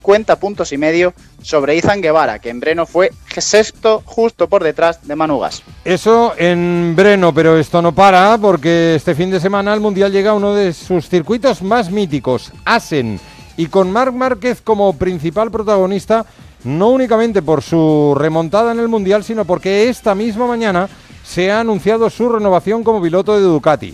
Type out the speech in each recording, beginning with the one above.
50 puntos y medio sobre Izan Guevara, que en Brno fue sexto, justo por detrás de Manu Gas. Eso en Brno, pero esto no para, porque este fin de semana el Mundial llega a uno de sus circuitos más míticos, Assen, y con Marc Márquez como principal protagonista, no únicamente por su remontada en el Mundial, sino porque esta misma mañana se ha anunciado su renovación como piloto de Ducati.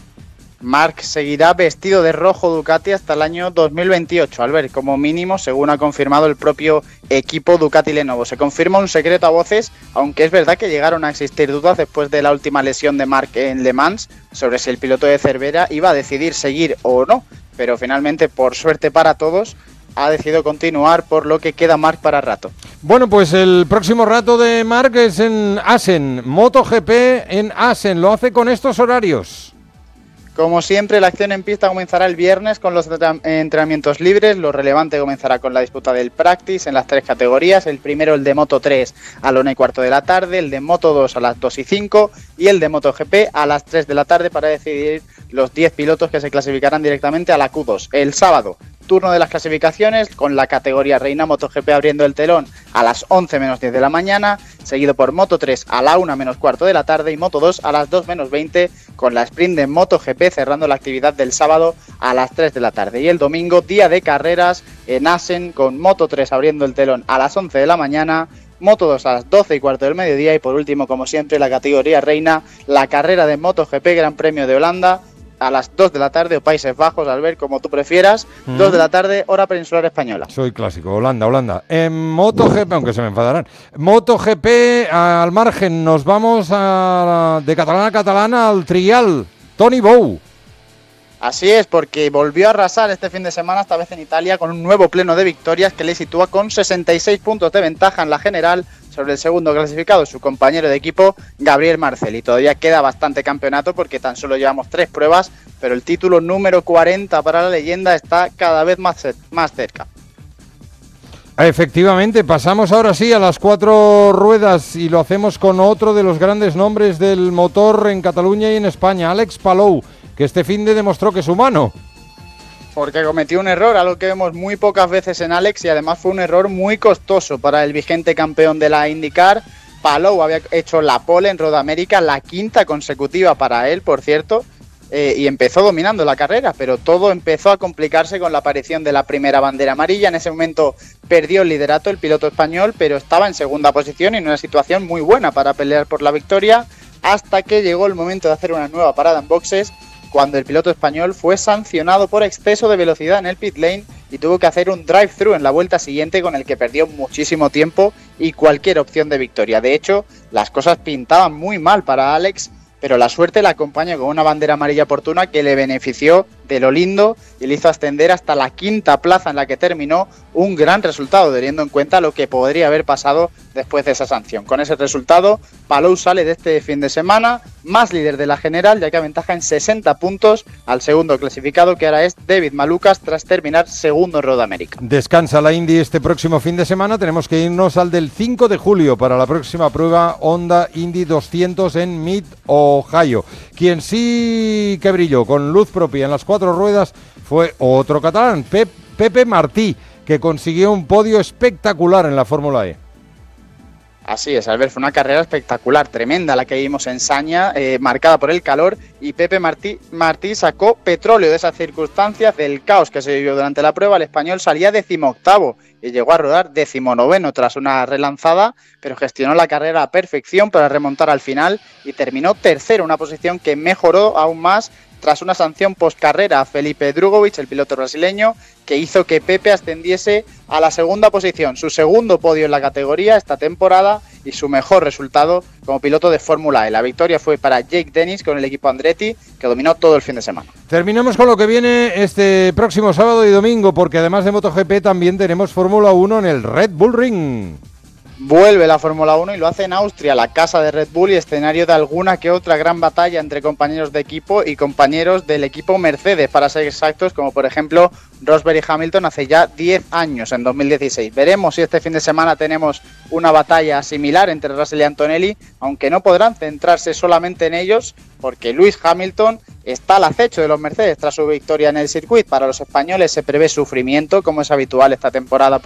Marc seguirá vestido de rojo Ducati hasta el año 2028, Albert, como mínimo, según ha confirmado el propio equipo Ducati Lenovo. Se confirma un secreto a voces, aunque es verdad que llegaron a existir dudas después de la última lesión de Marc en Le Mans sobre si el piloto de Cervera iba a decidir seguir o no, pero finalmente, por suerte para todos, ha decidido continuar, por lo que queda Marc para rato. Bueno, pues el próximo rato de Marc es en Assen, MotoGP en Assen, lo hace con estos horarios. Como siempre, la acción en pista comenzará el viernes con los entrenamientos libres. Lo relevante comenzará con la disputa del practice en las 3 categorías. El primero, el de Moto 3 a la 1:15 de la tarde, el de Moto 2 a las 2:05 y el de MotoGP a las 3 de la tarde para decidir los 10 pilotos que se clasificarán directamente a la Q2. El sábado, turno de las clasificaciones con la categoría Reina, MotoGP abriendo el telón a las 11 menos 10 de la mañana, seguido por Moto 3 a la 1 menos cuarto de la tarde y Moto 2 a las 2 menos 20, con la sprint de MotoGP cerrando la actividad del sábado a las 3 de la tarde. Y el domingo, día de carreras en Assen, con Moto 3 abriendo el telón a las 11 de la mañana, Moto 2 a las 12:15 del mediodía y por último, como siempre, la categoría Reina, la carrera de MotoGP Gran Premio de Holanda, a las 2 de la tarde o Países Bajos, al ver como tú prefieras, 2 de la tarde, hora peninsular española. Soy clásico, Holanda. En MotoGP, aunque se me enfadarán, MotoGP al margen, nos vamos de catalana a catalana al trial, Toni Bou. Así es, porque volvió a arrasar este fin de semana, esta vez en Italia, con un nuevo pleno de victorias que le sitúa con 66 puntos de ventaja en la general sobre el segundo clasificado, su compañero de equipo, Gabriel Marcelli. Todavía queda bastante campeonato porque tan solo llevamos 3 pruebas, pero el título número 40 para la leyenda está cada vez más cerca. Efectivamente, pasamos ahora sí a las 4 ruedas y lo hacemos con otro de los grandes nombres del motor en Cataluña y en España, Àlex Palou, que este finde demostró que es humano. Porque cometió un error, algo que vemos muy pocas veces en Àlex, y además fue un error muy costoso para el vigente campeón de la IndyCar. Palou había hecho la pole en Road America, la 5ª consecutiva para él, por cierto, y empezó dominando la carrera, pero todo empezó a complicarse con la aparición de la primera bandera amarilla. En ese momento perdió el liderato el piloto español, pero estaba en segunda posición y en una situación muy buena para pelear por la victoria, hasta que llegó el momento de hacer una nueva parada en boxes, cuando el piloto español fue sancionado por exceso de velocidad en el pit lane y tuvo que hacer un drive-thru en la vuelta siguiente, con el que perdió muchísimo tiempo y cualquier opción de victoria. De hecho, las cosas pintaban muy mal para Àlex, pero la suerte le acompaña con una bandera amarilla oportuna que le benefició de lo lindo y le hizo ascender hasta la 5ª plaza en la que terminó, un gran resultado teniendo en cuenta lo que podría haber pasado después de esa sanción. Con ese resultado, Palou sale de este fin de semana más líder de la general, ya que aventaja en 60 puntos al segundo clasificado, que ahora es David Malukas, tras terminar segundo en Road America. Descansa la Indy este próximo fin de semana, tenemos que irnos al del 5 de julio para la próxima prueba Honda Indy 200 en Mid, Ohio. Quien sí que brilló con luz propia en las 4 ruedas fue otro catalán, Pepe Martí, que consiguió un podio espectacular en la Fórmula E. Así es, Albert, fue una carrera espectacular, tremenda la que vimos en Saña, marcada por el calor, y Pepe Martí sacó petróleo de esas circunstancias, del caos que se vivió durante la prueba. El español salía 18º y llegó a rodar 19º tras una relanzada, pero gestionó la carrera a perfección para remontar al final y terminó tercero, una posición que mejoró aún más tras una sanción postcarrera a Felipe Drugovich, el piloto brasileño, que hizo que Pepe ascendiese a la segunda posición, su segundo podio en la categoría esta temporada y su mejor resultado como piloto de Fórmula E. La victoria fue para Jake Dennis con el equipo Andretti, que dominó todo el fin de semana. Terminamos con lo que viene este próximo sábado y domingo, porque además de MotoGP también tenemos Fórmula 1 en el Red Bull Ring. Vuelve la Fórmula 1 y lo hace en Austria, la casa de Red Bull y escenario de alguna que otra gran batalla entre compañeros de equipo y compañeros del equipo Mercedes, para ser exactos, como por ejemplo Rosberg y Hamilton hace ya 10 años, en 2016. Veremos si este fin de semana tenemos una batalla similar entre Russell y Antonelli, aunque no podrán centrarse solamente en ellos, porque Lewis Hamilton está al acecho de los Mercedes tras su victoria en el circuito. Para los españoles se prevé sufrimiento, como es habitual esta temporada